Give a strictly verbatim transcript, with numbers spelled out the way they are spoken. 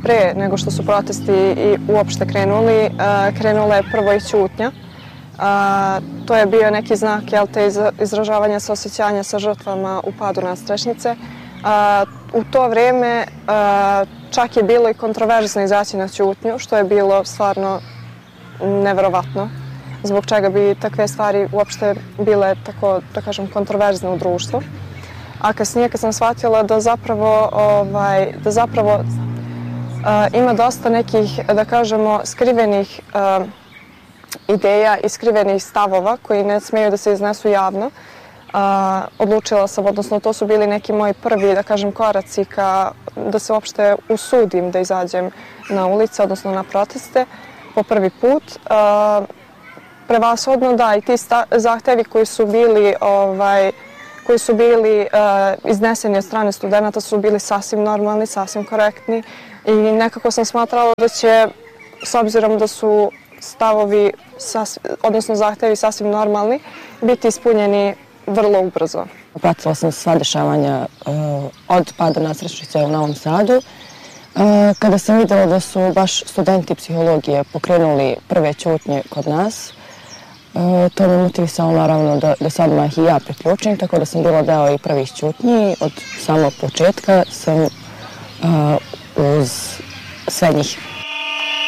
pre nego što su protesti i uopšte krenuli, krenula je prvo i ćutnja. To je bio neki znak, jel te, izražavanja saosećanja sa žrtvama u padu nadstrešnice. U to vrijeme čak je bilo i kontroverzno izaći na ćutnju, što je bilo stvarno neverovatno. Zbog čega bi takve stvari uopšte bile tako, da kažem, kontroverzne u društvu. A kasnije kad sam shvatila da zapravo, ovaj, da zapravo uh, ima dosta nekih, da kažemo, skrivenih uh, ideja i skrivenih stavova koji ne smeju da se iznesu javno, uh, odlučila sam, odnosno to su bili neki moji prvi, da kažem, koraci ka da se uopšte usudim da izađem na ulice, odnosno na proteste po prvi put. Uh, prevashodno da, i ti zahtevi koji su bili ovaj, koji su bili uh, izneseni od strane studenta su bili sasvim normalni, sasvim korektni i nekako sam smatrala da će, s obzirom da su stavovi, sasvim, odnosno zahtevi sasvim normalni, biti ispunjeni vrlo ubrzo. Pratila sam sva dešavanja uh, od pada nadstrešnice u Novom Sadu. Uh, kada sam videla da su baš studenti psihologije pokrenuli prve ćutnje kod nas, Uh, to me motivisalo naravno da, da se odmah i ja priključim, tako da sam bila deo i prvih ćutnji. Od samog početka sam uh, uz sve njih.